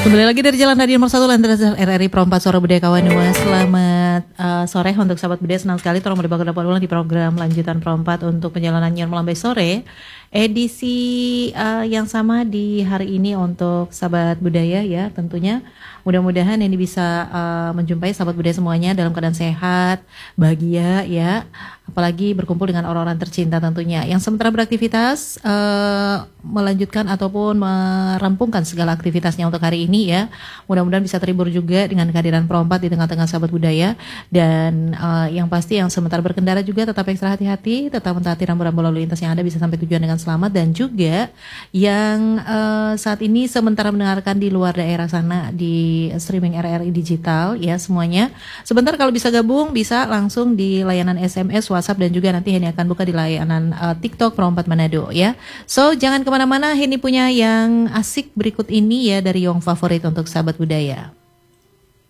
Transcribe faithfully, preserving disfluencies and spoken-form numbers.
Kembali lagi dari Jalan Radio Nomor satu Lantas R R I Pro empat Suara Budaya Kawanua. Selamat uh, sore untuk sahabat budaya. Senang sekali tolong berbagai dapat ulang di program lanjutan Pro empat untuk perjalanan Nyon Melambai Sore. Edisi uh, yang sama di hari ini untuk sahabat budaya ya tentunya. Mudah-mudahan ini bisa uh, menjumpai sahabat budaya semuanya dalam keadaan sehat, bahagia ya. Apalagi berkumpul dengan orang-orang tercinta tentunya. Yang sementara beraktivitas uh, melanjutkan ataupun merampungkan segala aktivitasnya untuk hari ini ya. Mudah-mudahan bisa terhibur juga dengan kehadiran Pro empat di tengah-tengah sahabat budaya. Dan uh, yang pasti yang sementara berkendara juga tetap ekstra hati-hati, tetap mentaati rambu-rambu lalu lintas yang ada bisa sampai tujuan dengan selamat. Dan juga yang uh, saat ini sementara mendengarkan di luar daerah sana di streaming R R I digital ya semuanya. Sebentar kalau bisa gabung bisa langsung di layanan S M S, WhatsApp dan juga nanti Henny akan buka di layanan uh, TikTok Pro empat Manado ya. So jangan kemana-mana, Henny punya yang asik berikut ini ya dari Yong Favorit untuk sahabat budaya.